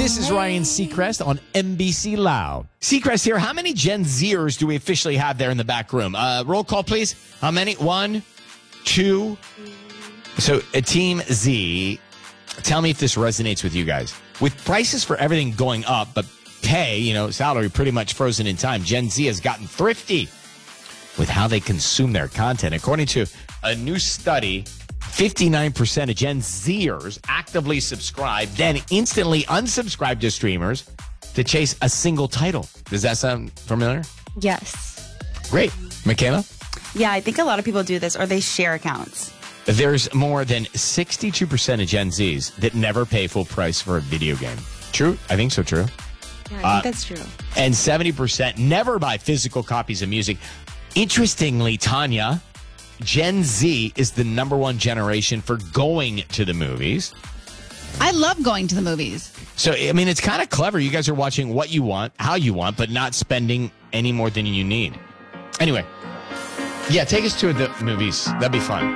This is Ryan Seacrest on NBC Loud. Seacrest here. How many Gen Zers do we officially have there in the back room? Roll call, please. How many? 1, 2. So, Team Z, tell me if this resonates with you guys. With prices for everything going up, but pay, salary pretty much frozen in time, Gen Z has gotten thrifty with how they consume their content. According to a new study, 59% of Gen Zers actively subscribe, then instantly unsubscribe to streamers to chase a single title. Does that sound familiar? Yes. Great. Michaela? Yeah, I think a lot of people do this, or they share accounts. There's more than 62% of Gen Zs that never pay full price for a video game. True? I think so, true. Yeah, I think that's true. And 70% never buy physical copies of music. Interestingly, Tanya, Gen Z is the #1 generation for going to the movies. I love going to the movies. So, it's kind of clever. You guys are watching what you want, how you want, but not spending any more than you need. Anyway, yeah, take us to the movies. That'd be fun.